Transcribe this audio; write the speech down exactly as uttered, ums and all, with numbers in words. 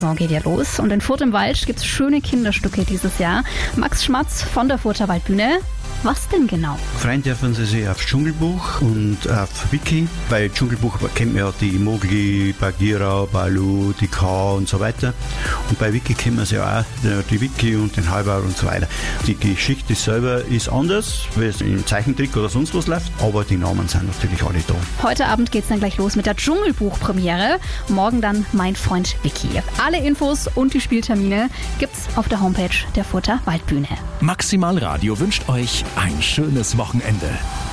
So geht ja los und in Furth im Wald gibt es schöne Kinderstücke dieses Jahr. Max Schmatz von der Further Waldbühne. Was denn genau? Freuen dürfen Sie sich aufs Dschungelbuch und auf Wiki. Bei Dschungelbuch kennt man ja die Mowgli, Bagheera, Baloo, die Kaa und so weiter. Und bei Wiki kennen wir sie ja auch, die Wiki und den Halber und so weiter. Die Geschichte selber ist anders, wie es im Zeichentrick oder sonst was läuft, aber die Namen sind natürlich alle da. Heute Abend geht es dann gleich los mit der Dschungelbuch-Premiere. Morgen dann Mein Freund Wiki. Alle Infos und die Spieltermine gibt's auf der Homepage der Further Waldbühne. Maximal Radio wünscht euch ein schönes Wochenende.